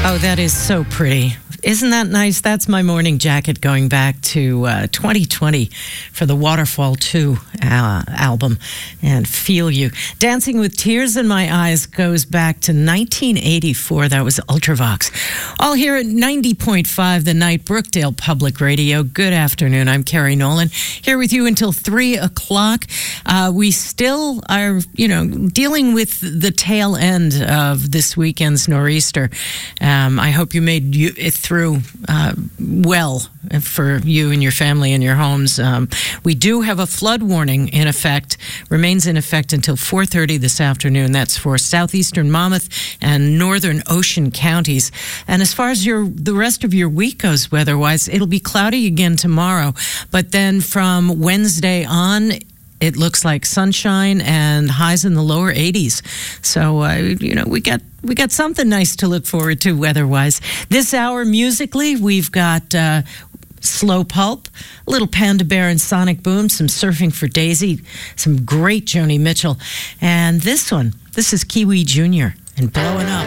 Oh, that is so pretty. Isn't that nice? That's my morning jacket going back to 2020 for the Waterfall 2 album. And Feel You. Dancing with Tears in My Eyes goes back to 1984. That was Ultravox. All here at 90.5 The Night, Brookdale Public Radio. Good afternoon. I'm Carrie Nolan, here with you until 3 o'clock. We still are, dealing with the tail end of this weekend's nor'easter. I hope you made it through well for you and your family and your homes. We do have a flood warning in effect, remains in effect until 4:30 this afternoon. That's for southeastern Monmouth and northern Ocean counties. And as far as the rest of your week goes weather-wise, it'll be cloudy again tomorrow. But then from Wednesday on, it looks like sunshine and highs in the lower 80s. So, we got something nice to look forward to weather-wise. This hour, musically, we've got Slow Pulp, a little Panda Bear and Sonic Boom, some Surfing for Daisy, some great Joni Mitchell. And this is Kiwi Jr. and Blowing Up.